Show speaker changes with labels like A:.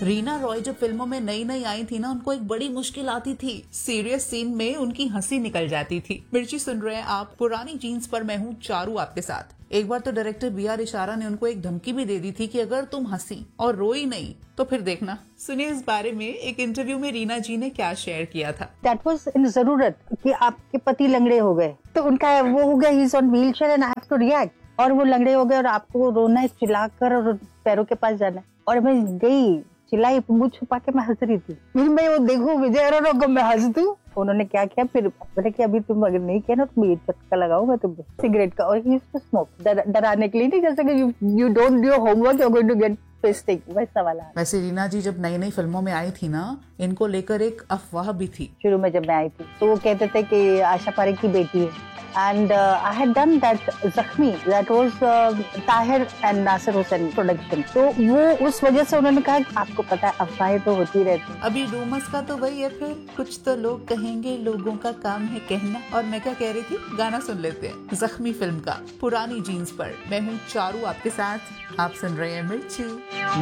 A: रीना रॉय जब फिल्मों में नई नई आई थी ना, उनको एक बड़ी मुश्किल आती थी। सीरियस सीन में उनकी हंसी निकल जाती थी। मिर्ची सुन रहे हैं आप, पुरानी जीन्स पर मैं हूँ चारू आपके साथ। एक बार तो डायरेक्टर बी.आर. इशारा ने उनको एक धमकी भी दे दी थी कि अगर तुम हंसी और रोई नहीं तो फिर देखना। सुनिए इस बारे में एक इंटरव्यू में रीना जी ने क्या शेयर किया था।
B: That was इन जरूरत कि आपके पति लंगड़े हो गए, तो उनका वो हो गया, he is on wheelchair and I have to react, और वो लंगड़े हो गए और आपको रोना है, चिल्लाकर और पैरों के पास जाना है। और मैं गई, चिल्लाई, मुंह छुपा के मैं हंस रही थी। फिर मैं वो देखूं विजय अरोरा को मैं हंस दूं। उन्होंने क्या किया, फिर बोले कि अभी तुम अगर नहीं किया ना तो मैं ये चटका लगाऊंगा तुम्हें सिगरेट का। और ही यूज्ड टू स्मोक, डराने के लिए, नहीं जैसे कि you don't do your homework you are going to get pasting, वैसा वाला।
A: वैसे रीना जी जब नई नई फिल्मों में आई थी ना, इनको लेकर एक अफवाह भी थी।
B: शुरू में जब मैं आई थी तो वो कहते थे कि आशा पारेख की बेटी है, and I had done that Zakhmi, that was Tahir and Nasir Hussain production, तो वो उस वजह से उन्होंने कहा कि आपको पता है अफवाहें तो होती रहती।
A: अभी डूमस का तो वही है, फिर कुछ तो लोग कहेंगे, लोगों का काम है कहना। और मैं क्या कह रही थी, गाना सुन लेते हैं जख्मी फिल्म का, पुरानी जीन्स पर मैं हूँ चारू आपके साथ। आप सुन रहे हैं मिर्ची।